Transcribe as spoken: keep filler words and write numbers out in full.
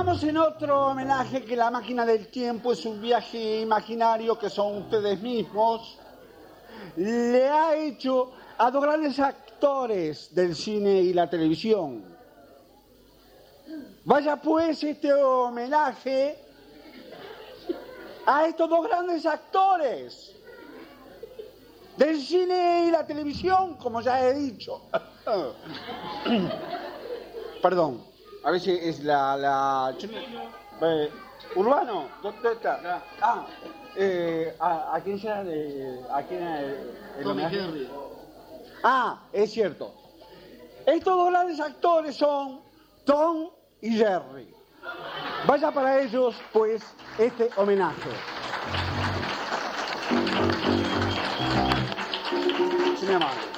Estamos en otro homenaje que La Máquina del Tiempo es un viaje imaginario que son ustedes mismos. Le ha hecho a dos grandes actores del cine y la televisión. Vaya pues este homenaje a estos dos grandes actores del cine y la televisión, como ya he dicho. Perdón, a ver si es la... la... Eh, Urbano, ¿dónde está? Ah, eh, ¿a, ¿a quién será de...? ¿A quién era el, el homenaje? Jerry. Ah, es cierto. Estos dos grandes actores son Tom y Jerry. Vaya para ellos, pues, este homenaje. Sí, mi amable.